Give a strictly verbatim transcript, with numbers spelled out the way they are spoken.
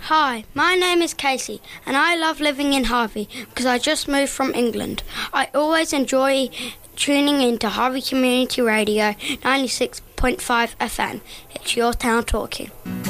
Hi, my name is Casey and I love living in Harvey because I just moved from England. I always enjoy tuning into Harvey Community Radio ninety-six point five F M. It's your town talking.